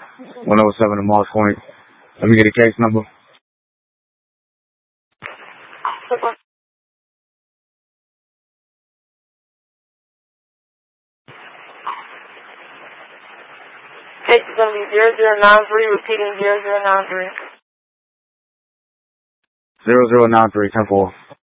107 to Moss Point. Let me get a case number. Case is going to be 0093, repeating 0093. 0093, 10-4.